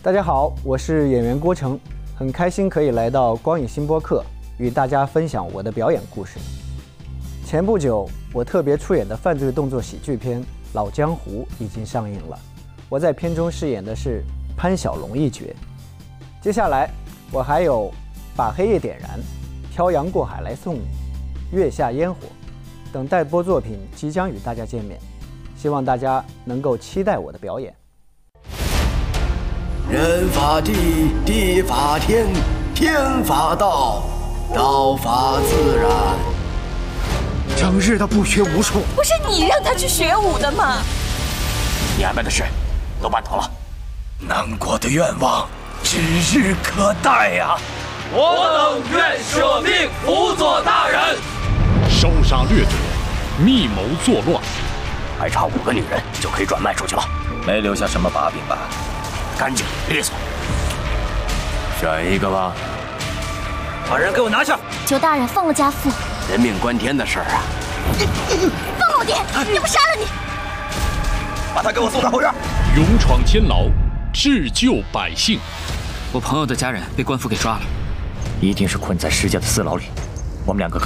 大家好，我是演员郭成，很开心可以来到光影新播客，与大家分享我的表演故事。前不久，我特别出演的犯罪动作喜剧片《老江湖》已经上映了，我在片中饰演的是潘小龙一角。接下来，我还有把黑夜点燃、漂洋过海来送你、月下烟火等待播作品即将与大家见面，希望大家能够期待我的表演。 人法地，地法天，天法道，道法自然。 整日的不学无术， 不是你让他去学武的吗？ 你安排的事都办妥了， 南国的愿望指日可待呀！ 我等愿舍命辅佐大人。 烧杀掠夺，密谋作乱， 还差5个女人就可以转卖出去了， 没留下什么把柄吧？ 干净利索。 选一个吧。 把人给我拿下！ 求大人放了家父。 人命关天的事儿啊！ 放了我爹，要不杀了你！ 把他给我送到后院。 勇闯监牢，治救百姓。 我朋友的家人被官府给抓了， 一定是困在施家的私牢里，我们2个